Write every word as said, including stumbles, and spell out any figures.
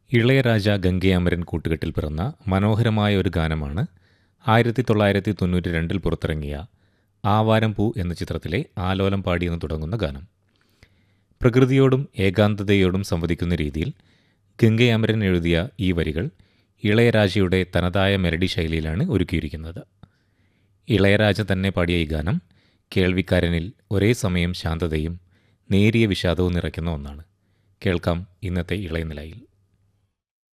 ഇളയരാജ ഗംഗയാമരൻ കൂട്ടുകെട്ടിൽ പിറന്ന മനോഹരമായ ഒരു ഗാനമാണ് ആയിരത്തി തൊള്ളായിരത്തി തൊണ്ണൂറ്റി രണ്ടിൽ പുറത്തിറങ്ങിയ ആവാരം പൂ എന്ന ചിത്രത്തിലെ ആലോലം പാടിയെന്ന് തുടങ്ങുന്ന ഗാനം. പ്രകൃതിയോടും ഏകാന്തതയോടും സംവദിക്കുന്ന രീതിയിൽ ഗംഗയാമരൻ എഴുതിയ ഈ വരികൾ ഇളയരാജയുടെ തനതായ മെലഡി ശൈലിയിലാണ് ഒരുക്കിയിരിക്കുന്നത്. ഇളയരാജ തന്നെ പാടിയ ഈ ഗാനം കേൾവിക്കാരനിൽ ഒരേ സമയം ശാന്തതയും നേരിയ വിഷാദവും നിറയ്ക്കുന്ന ഒന്നാണ്. കേൾക്കാം ഇന്നത്തെ ഇളയനിലയിൽ.